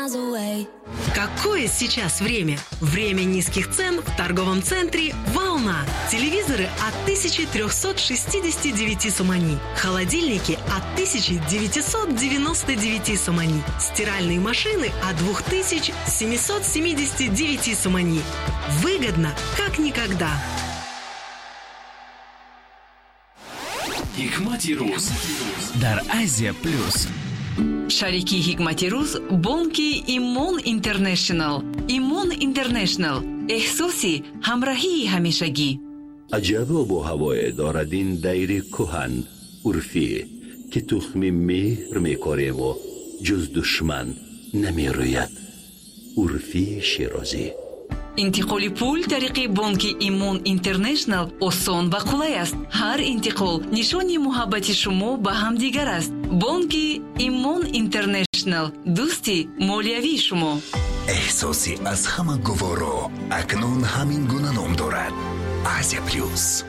miles away. Какое сейчас время? Время низких цен в торговом центре «Волна». Телевизоры от 1369 сомани. Холодильники от 1999 сомани. Стиральные машины от 2779 сомани. Выгодно, как никогда. Hikmati Ruz дар Азия Плюс. Шарики Hikmati Ruz бонки Имон Интернешнл. Имон Интернешнл. احساسی همراهی همیشگی. عجب آب و هوای دارد این دیر کهن عرفی که تخم مهر میکاریم و جز دشمن نمیروید. عرفی شیرازی. انتقال پول طریق بانک ایمون اینترنشنل آسان و قلای است. هر انتقال نشانی محبت شما به همدیگر است. بانک ایمون اینترنشنل، دوستی مالیوی شما. احساسی از همه گوارا اکنون همین گونه نام دارد. آسیا پلوس.